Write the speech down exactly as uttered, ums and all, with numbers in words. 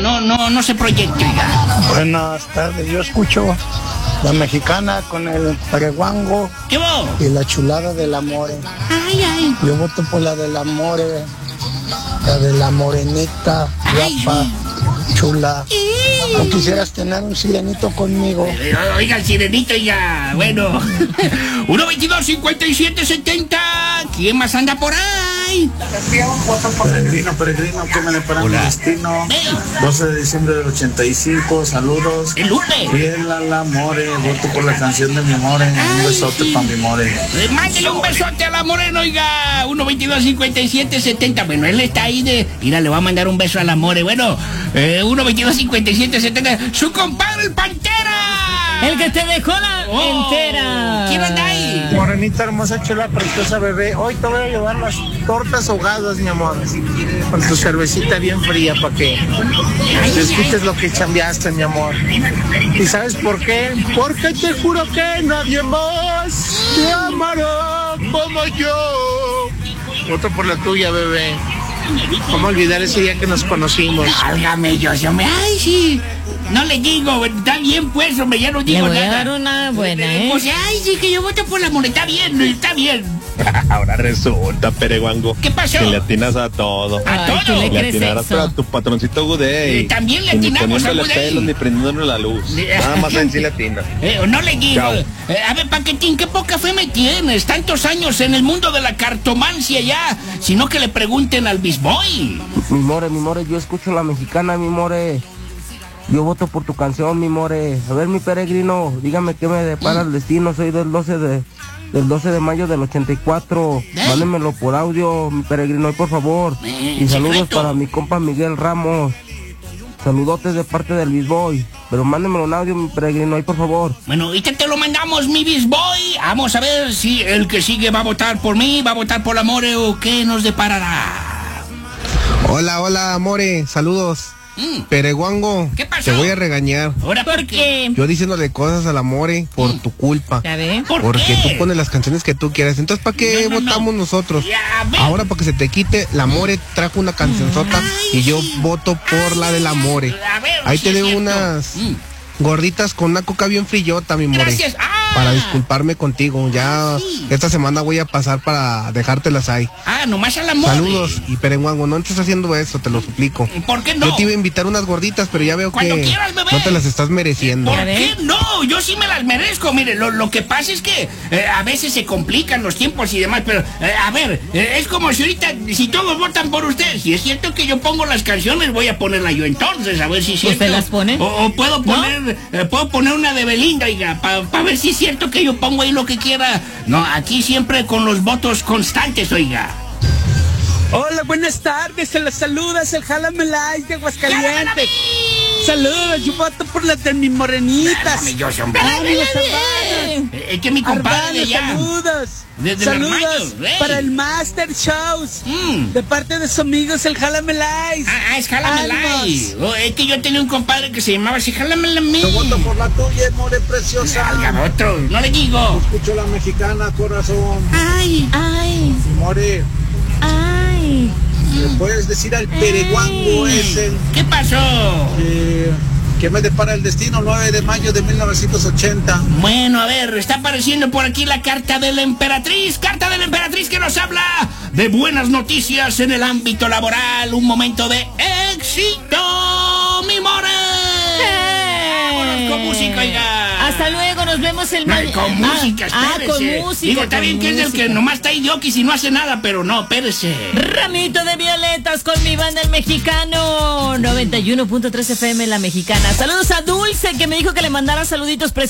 no, no, no se proyecte. Buenas tardes, yo escucho la mexicana con el pareguango. ¿Qué vos? Y la chulada del amor. Ay, ay. Yo voto por la del amor, la de la morenita, guapa, chula. ¿No quisieras tener un sirenito conmigo? Oiga, el sirenito ya, bueno. uno veintidós cincuenta y siete setenta. ¿Quién más anda por ahí? Peregrino, peregrino, que me depara mi destino. doce de diciembre del ochenta y cinco, saludos. El Lupe. Fiel al amore, voto por la canción de mi more. Un besote sí. para mi more. Eh, mándele un besote a la morena, oiga. uno veintidós cincuenta y siete setenta. Bueno, él está ahí de... Mira, le va a mandar un beso a la more. Bueno, eh, uno veintidós cincuenta y siete setenta. Su compadre, el Pantera. El que te dejó la Oh, entera. ¿quién anda ahí? Morenita hermosa, chula, preciosa, bebé. Hoy te voy a llevar las tortas ahogadas, mi amor. Con tu cervecita bien fría para que escuches lo que chambeaste, mi amor. ¿Y sabes por qué? Porque te juro que nadie más te amará como yo. Voto por la tuya, bebé. ¿Cómo olvidar ese día que nos conocimos? Válgame, yo, yo me... Ay, sí. No le digo, está bien pues, hombre, ya no Le digo voy a nada. dar una buena, ¿eh? O sea, ay, sí, que yo voto por la moneda. Está bien, está bien. Ahora resulta, pereguango, ¿Qué pasó? que le atinas a todo. ¿A Ay, todo? ¿tú le Le crees atinarás eso? a tu patroncito Gudey. Eh, también le Y ni atinamos a poniéndole Gudey. pelos ni prendiéndole la luz. Le- Nada más en sí le atina. Eh, no le digo. Chao. Eh, a ver, Paquetín, qué poca fe me tienes. Tantos años en el mundo de la cartomancia ya. Sino que le pregunten al Bisboy. Mi more, mi more, yo escucho la mexicana, mi more. Yo voto por tu canción, mi more. A ver, mi peregrino, dígame qué me depara el destino. Soy del doce de del doce de mayo del ochenta y cuatro. ¿Eh? Mándemelo por audio, mi peregrino, y por favor. Eh, Y saludos secreto. para mi compa Miguel Ramos. Saludotes de parte del Bisboy. Pero mándemelo en audio, mi peregrino, ahí por favor. Bueno, ahorita te lo mandamos, mi Bisboy. Vamos a ver si el que sigue va a votar por mí, va a votar por la More o qué nos deparará. Hola, hola, More, saludos. Mm. Pereguango, ¿Qué pasó? te voy a regañar. ¿Ahora por ¿Por qué? qué? Yo diciéndole cosas a la More por tu culpa. ¿Ya ve? ¿Por Porque qué? tú pones las canciones que tú quieras. Entonces, ¿para qué No, no, no. votamos nosotros? Ya, a ver. Ahora, para que se te quite, la More trajo una cancionzota Ay, y yo sí. voto por la de la More. A ver, Ahí sí te es debo cierto. unas Mm. gorditas con una coca bien frillota, mi More. Gracias. Ah. Para disculparme contigo. Ya Sí. esta semana voy a pasar para dejártelas ahí. Ah, nomás a la More. Saludos. Y Pereguango, no estés haciendo eso, te lo suplico. ¿Por qué no? Yo te iba a invitar unas gorditas, pero ya veo Cuando que quieras, bebé. no te las estás mereciendo. ¿Por ¿Ya ve? qué no? Yo sí me las merezco. Mire, lo, lo que pasa es que eh, a veces se complican los tiempos y demás, pero eh, a ver, eh, es como si ahorita, si todos votan por usted, si es cierto que yo pongo las canciones, voy a ponerla yo entonces, a ver si es cierto. ¿Usted las pone? O, o puedo poner, eh, puedo poner una de Belinda, oiga, para ver si es cierto que yo pongo ahí lo que quiera. No, aquí siempre con los votos constantes, oiga. Hola, buenas tardes, se las saludas, el Jálame Like de Aguascalientes. Saludos, yo voto por las de mis morenitas. Dame yo, hombre. Ánimos, Arbana. Eh, Es que mi compadre Arbana, ya. saludos. Desde los Saludos Armaños, ey. para el Master Shows. Mm. De parte de sus amigos, el Jálame Like. Ah, ah, es Jálame Like. Oh, es que yo tenía un compadre que se llamaba así, Jálame la mí. Yo voto por la tuya, more preciosa. Salga otro, no le digo. Escucho la mexicana, corazón. Ay, Ay, More, ay. ¿le puedes decir al pereguango ese ¿qué pasó? que, que me depara el destino? Nueve de mayo de mil novecientos ochenta. Bueno, a ver, está apareciendo por aquí la carta de la emperatriz. Carta de la emperatriz que nos habla de buenas noticias en el ámbito laboral. Un momento de éxito, mi more. Vámonos con música, oiga. Hasta luego, nos vemos el No, mañana. con música, Ah, espérese. con música. Digo, está con bien que es el música. que nomás está idioquis y no hace nada, pero no, espérese. Ramito de violetas con mi banda el mexicano. noventa y uno punto tres F M La Mexicana. Saludos a Dulce, que me dijo que le mandara saluditos.